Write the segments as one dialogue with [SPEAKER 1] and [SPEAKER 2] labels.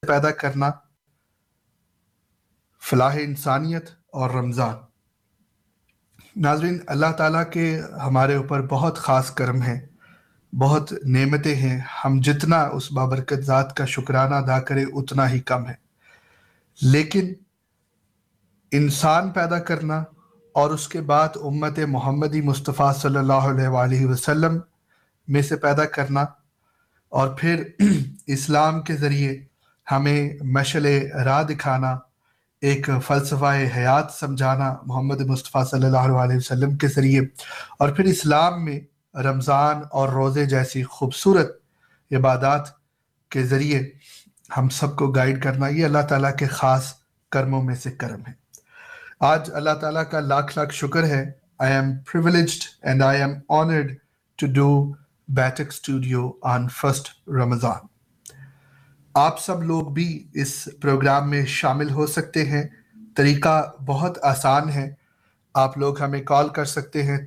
[SPEAKER 1] پیدا کرنا، فلاح انسانیت اور رمضان۔ ناظرین، اللہ تعالیٰ کے ہمارے اوپر بہت خاص کرم ہے، بہت نعمتیں ہیں، ہم جتنا اس بابرکت ذات کا شکرانہ ادا کریں اتنا ہی کم ہے۔ لیکن انسان پیدا کرنا اور اس کے بعد امت محمدی مصطفیٰ صلی اللہ علیہ وآلہ وسلم میں سے پیدا کرنا، اور پھر اسلام کے ذریعے ہمیں مشعل راہ دکھانا، ایک فلسفہ حیات سمجھانا محمد مصطفیٰ صلی اللہ علیہ وسلم کے ذریعے، اور پھر اسلام میں رمضان اور روزے جیسی خوبصورت عبادات کے ذریعے ہم سب کو گائیڈ کرنا، یہ اللہ تعالیٰ کے خاص کرموں میں سے کرم ہے۔ آج اللہ تعالیٰ کا لاکھ لاکھ شکر ہے۔ I am privileged and I am honored to do Batak Studio on 1st Ramadan۔ آپ سب لوگ بھی اس پروگرام میں شامل ہو سکتے ہیں۔ طریقہ بہت آسان ہے، آپ لوگ ہمیں کال کر سکتے ہیں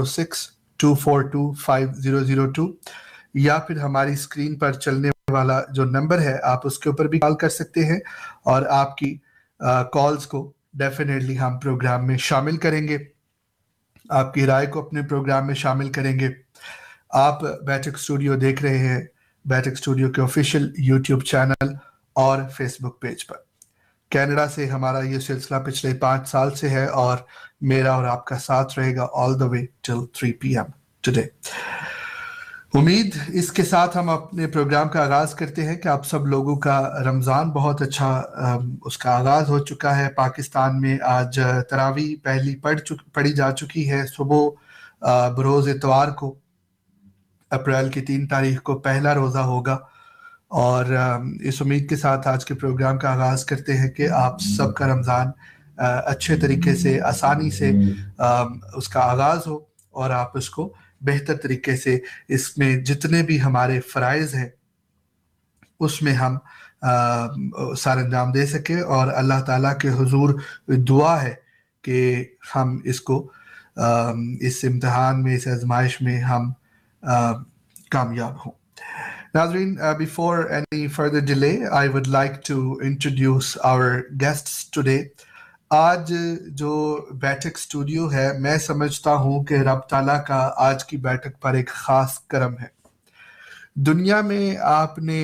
[SPEAKER 1] 306-242-5002، یا پھر ہماری اسکرین پر چلنے والا جو نمبر ہے آپ اس کے اوپر بھی کال کر سکتے ہیں، اور آپ کی کالز کو ڈیفینیٹلی ہم پروگرام میں شامل کریں گے، آپ کی رائے کو اپنے پروگرام میں شامل کریں گے۔ آپ بیٹک اسٹوڈیو دیکھ رہے ہیں بیٹک اسٹوڈیو کے آفیشیل یوٹیوب چینل اور فیس بک پیج پر۔ کینیڈا سے ہمارا یہ سلسلہ پچھلے 5 سال سے ہے، اور میرا اور آپ کا ساتھ رہے گا all the way till 3 PM today۔ امید اس کے ساتھ ہم اپنے پروگرام کا آغاز کرتے ہیں کہ آپ سب لوگوں کا رمضان بہت اچھا اس کا آغاز ہو چکا ہے۔ پاکستان میں آج تراویح پہلی پڑھی جا چکی ہے۔ صبح بروز اتوار کو اپریل کی 3 تاریخ کو پہلا روزہ ہوگا، اور اس امید کے ساتھ آج کے پروگرام کا آغاز کرتے ہیں کہ آپ سب کا رمضان اچھے طریقے سے، آسانی سے اس کا آغاز ہو، اور آپ اس کو بہتر طریقے سے، اس میں جتنے بھی ہمارے فرائض ہیں اس میں ہم سار انجام دے سکیں، اور اللہ تعالیٰ کے حضور دعا ہے کہ ہم اس کو اس امتحان میں، اس آزمائش میں ہم کامیاب ہوں۔ ناظرین، before any further delay, I would like to introduce our guests today۔ آج جو بیٹھک اسٹوڈیو ہے، میں سمجھتا ہوں کہ رب تعالیٰ کا آج کی بیٹھک پر ایک خاص کرم ہے۔ دنیا میں آپ نے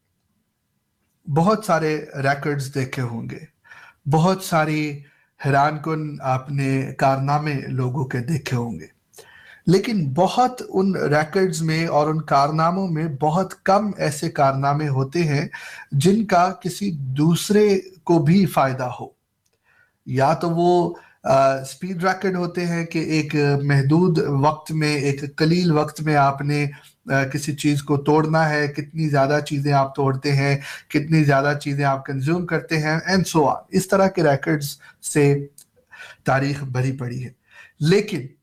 [SPEAKER 1] بہت سارے ریکارڈز دیکھے ہوں گے، بہت ساری حیران کن آپ نے کارنامے لوگوں کے دیکھے ہوں گے، لیکن بہت ان ریکارڈز میں اور ان کارناموں میں بہت کم ایسے کارنامے ہوتے ہیں جن کا کسی دوسرے کو بھی فائدہ ہو۔ یا تو وہ سپیڈ ریکارڈ ہوتے ہیں کہ ایک محدود وقت میں، ایک قلیل وقت میں آپ نے کسی چیز کو توڑنا ہے، کتنی زیادہ چیزیں آپ توڑتے ہیں، کتنی زیادہ چیزیں آپ کنزیوم کرتے ہیں، اینڈ سو آن۔ اس طرح کے ریکارڈز سے تاریخ بھری پڑی ہے، لیکن